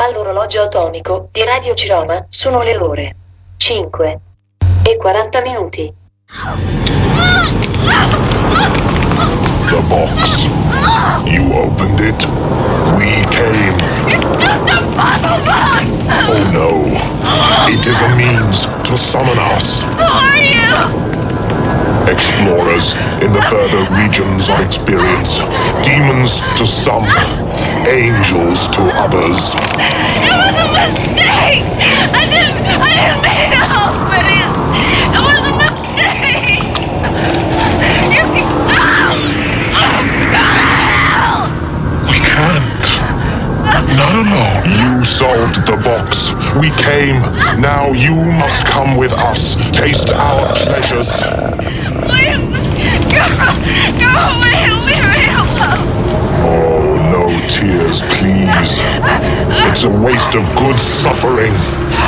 All'orologio atomico di Radio Ciroma sono le ore 5:40. The box. You opened it. We came. It's just a puzzle box! Oh no. It is a means to summon us. Who are you? Explorers in the further regions of experience. Demons to some. Angels to others. It was a mistake! I didn't mean to open it! It was a mistake! You can... Oh, go to hell! We can't. Not alone. You solved the box. We came. Now you must come with us. Taste our pleasures. Please, go away and leave me alone! Oh, no tears, please. It's a waste of good suffering.